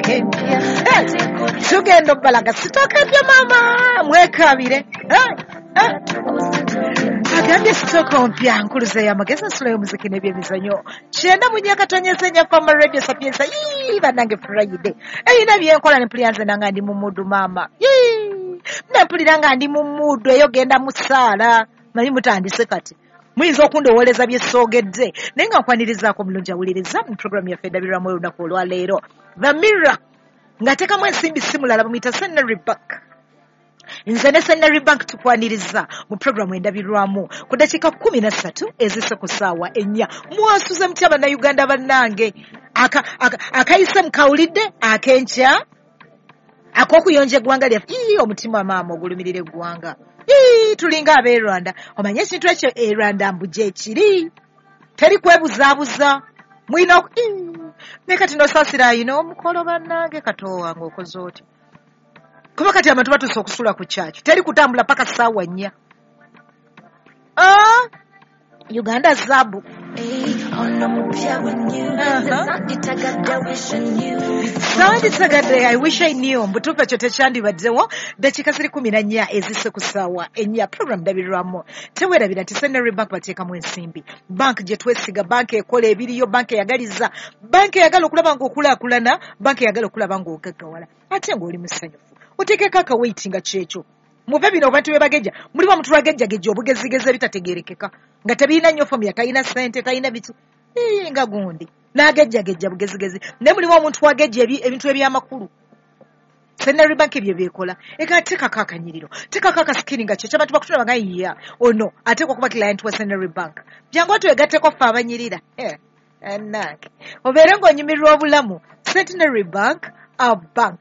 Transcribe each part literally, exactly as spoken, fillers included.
empya tugenda obbalaga sitooka empya maama mwekabire agambye sitooka mpya nkuluze y'amagezi ensula y'omuziki n'ebyemizanyo kyenda munyakatonyeza ennyafama radio sapiensa yii bannange Friday eyina byenkola nempulira nze nanga ndi mu muddu maama yii nempulira nga ndi mu muddu eyo genda mu ssaala manyi mutandise kati muyinza okundowoleza bye soogedde naye nga nkwanirizaako mulungi awuliriza mu programu yaffe edabirwamu olunaku olwaleero the mirror ng'ateekamu ensimbi si mulala bumuyita Senary Bank nze ne Senary Bank tukwaniriza mu programu endabirwamu ku dakiika kumi na ssatu ezise ku ssaawa ennya mwasuze mutya bannayuganda bannange akayise mukawulidde ak'enkya ak'okuyonja eggwanga lyaffe ii omutima maama ogulumirira eggwanga ii tulinga ab'e Rwanda omanye ekintu ekyo e Rwanda mbu gye kiri teri kwebuzaabuza mwina naye kati nosaasira ayina omukolo bannange katowa ng'okoze oti kuba kati abantu batuuse okusula ku kyaki teri kutambula paka ssaawa nnya Uganda zabu sanditagadde I wish I knew mbutuufu ekyo tekyandibaddewo dakiika ziri kumi na nnya ezisse ku ssaawa ennya program dabirwamu teweerabira nti Senary Bank bateekamu ensimbi bank gye twesiga bank ekola ebiriyo bank eyagaliza bank eyagala okulaba ng'okulaakulana bank eyagala okulaba ng'ogaggawala ate ng'oli musanyufu oteekeko akaweiiti nga kyekyo muve bino abantu be bagejja mulimu omuntu lwagejjagejja obugezigezi ebitategeerekeka nga tebirina nnyo fomya talina ssente talina biki nga gundi n'agejjagejja bugezigezi naye mulimu omuntu wagejja ebintu eby'amakulu Senary Bank ebyo byekola eka tekako akanyiriro tekako akasikiri nga kyekyo abantu bakutula baga iya ono ateekwa okuba client wa Senary Bank jangu twegatteko ffe abanyirira annange obeere ng'onyumirwa obulamu Senary Bank a bank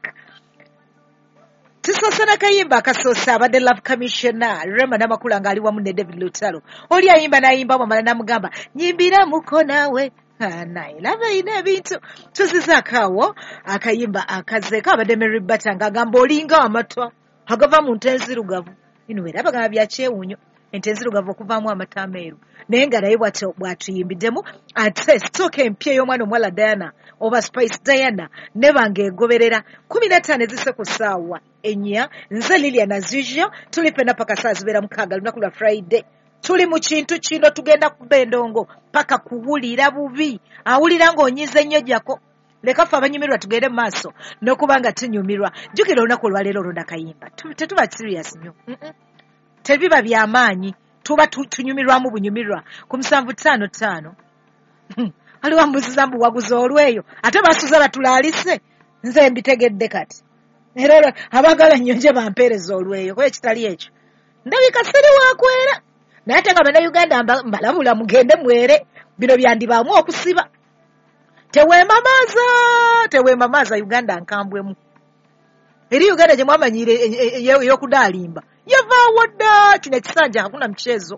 Tisasana kayimba akasoose abadde Love Commissioner Rema Namakula ng'ali wamu ne David Lutalo oli ayimba n'ayimba wamala n'amugamba nyimbira muko naawe naye laba ayina ebintu tuzizaako awo akayimba akazeeko abadde Mary Bata ng'agamba olinga amatwa agava mu nte enzirugavu ino era bagamba bya kyewunyo ente enzirugavu okuvaamu amata ameeru naye nga naye bw'atuyimbiddemu ate sitooka empya ey'omwana omuwala Diana oba Spice Diana ne bangeegoberera kumi na ttaano ezisse ku ssaawa ennya nze Lilian Azizia tuli pena paka saa zibeera mukaaga lunaku lwa Friday tuli mu kintu kino tugenda kuba endongo paka kuwulira bubi awulira ng'onyiza ennyo gyako leka ffe abanyumirwa tugende mu maaso n'okuba nga tunyumirwa jjukira olunaku olwaleero olonda kayimba tetuba serious nnyo tebiba by'amaanyi tuba tunyumirwamu bunyumirwa ku musanvu ttaano ttaano aliwo mbuziza mbu waguza olweyo ate basuza batulaalise nze mbitegedde kati era abagala nnyonje bampeereza olweyo kuba ekitali ekyo ndabika siri waakwera naye ate nga bannayuganda mbalabula mugende mwere bino byandibaamu okusiba teweemamaaza teweemamaaza Uganda nkambwemu eri Uganda gye mwamanyire ey'okudaalimba yavaawo dda kino ekisanja hakuna mchezo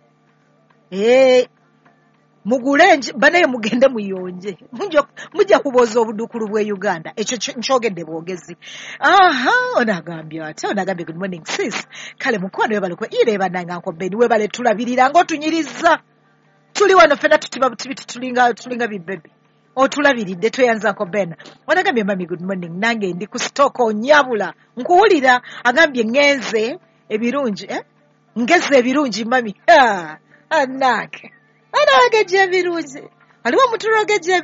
ee mugule banaye mugende muyonje mujja kubooza obudukulu bwe Uganda ekyo nkyogedde bwogezi aha onagambye ate onagambye good morning sis kale mukwano webale kwe ireba nanga nkobeni webale tulabirira ng'otunyiriza tuli wano fena tutiba butibiti tulinga tulinga bibebi otulabiridde tweyanza nkobena onagambye mami good morning nange ndi ku stock onyabula nkuwulira agambye ngenze ebirungi eh ngeze ebirungi mami ah anake ana wagejje ebirungi aliwo omuntu lwagejje